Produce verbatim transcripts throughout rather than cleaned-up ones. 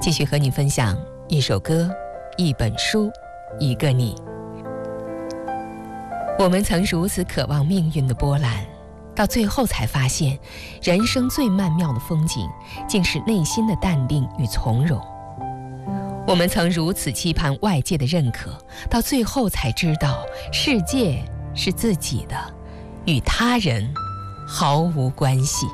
继续和你分享一首歌、一本书、一个你。我们曾如此渴望命运的波澜，到最后才发现，人生最曼妙的风景，竟是内心的淡定与从容。我们曾如此期盼外界的认可，到最后才知道，世界是自己的，与他人毫无关系。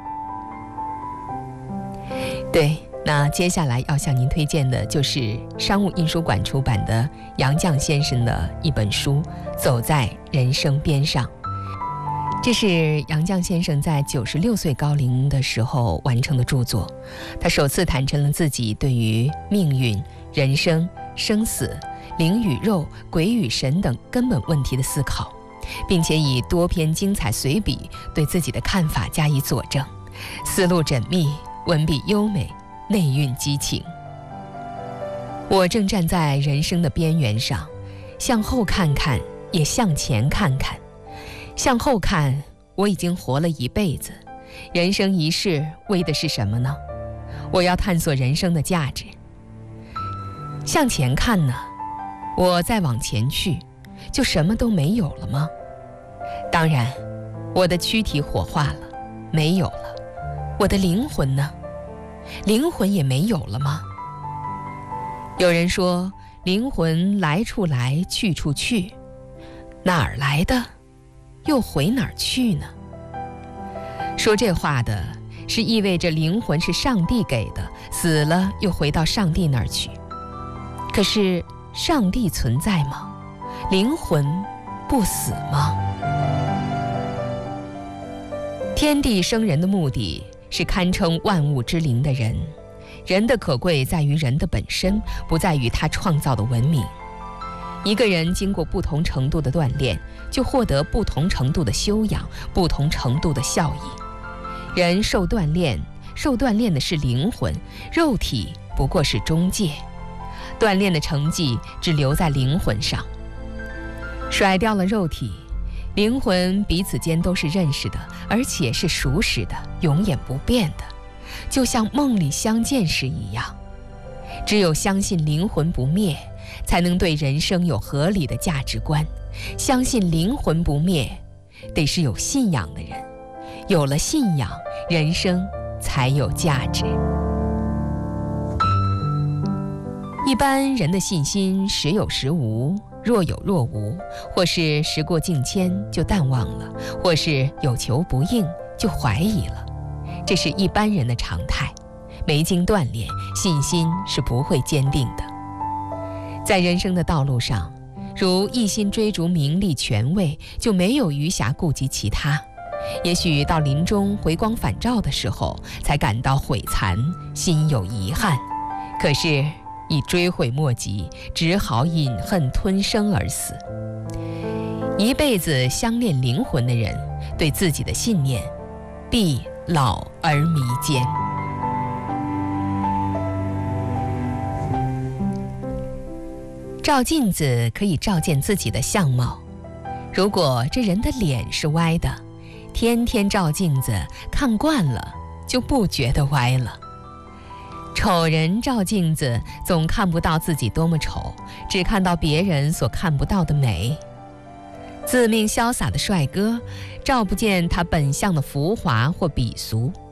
对，那接下来要向您推荐的就是商务印书馆出版的杨绛先生的一本书《走在人生边上》。这是杨绛先生在九十六岁高龄的时候完成的著作，他首次坦陈了自己对于命运、人生、生死、灵与肉、鬼与神等根本问题的思考，并且以多篇精彩随笔对自己的看法加以佐证，思路缜密，文笔优美，内蕴激情。我正站在人生的边缘上，向后看看，也向前看看。向后看，我已经活了一辈子，人生一世为的是什么呢？我要探索人生的价值。向前看呢，我再往前去，就什么都没有了吗？当然，我的躯体火化了，没有了。我的灵魂呢？灵魂也没有了吗？有人说，灵魂来处来，去处去，哪儿来的，又回哪儿去呢？说这话的是意味着灵魂是上帝给的，死了又回到上帝那儿去。可是上帝存在吗？灵魂不死吗？天地生人的目的是堪称万物之灵的人，人的可贵在于人的本身，不在于他创造的文明。一个人经过不同程度的锻炼，就获得不同程度的修养，不同程度的效益。人受锻炼，受锻炼的是灵魂，肉体不过是中介。锻炼的成绩只留在灵魂上，甩掉了肉体，灵魂彼此间都是认识的，而且是熟识的，永远不变的，就像梦里相见时一样。只有相信灵魂不灭，才能对人生有合理的价值观。相信灵魂不灭，得是有信仰的人，有了信仰，人生才有价值。一般人的信心时有时无，若有若无，或是时过境迁就淡忘了，或是有求不应就怀疑了，这是一般人的常态。没经锻炼，信心是不会坚定的。在人生的道路上，如一心追逐名利权位，就没有余暇顾及其他。也许到临终回光返照的时候，才感到悔惭，心有遗憾。可是已追悔莫及，只好饮恨吞声而死。一辈子相恋灵魂的人，对自己的信念必老而弥坚。照镜子可以照见自己的相貌，如果这人的脸是歪的，天天照镜子看惯了，就不觉得歪了。丑人照镜子总看不到自己多么丑，只看到别人所看不到的美。自命潇洒的帅哥照不见他本相的浮华或鄙俗，